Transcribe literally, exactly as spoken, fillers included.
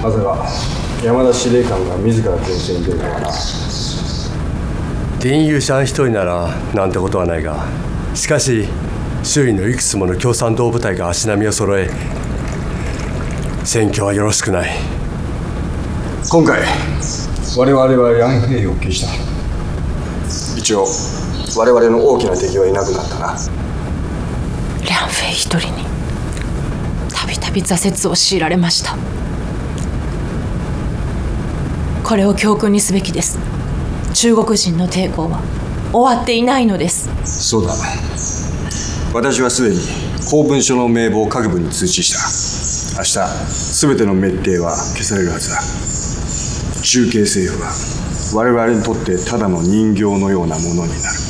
まさか山田司令官が自ら前線に出るとはな。 林友シャン一人ならなんてことはないが、しかし周囲のいくつもの共産党部隊が足並みを揃え、戦況はよろしくない。 今回我々はヤンヘイを消した。一応我々の大きな敵はいなくなったな。 リャンフェイ一人にたびたび挫折を強いられました。これを教訓にすべきです。中国人の抵抗は終わっていないのです。 そうだ。私はすでに公文書の名簿を各部に通知した。明日全ての滅帝は消されるはずだ。中継政府は我々にとってただの人形のようなものになる。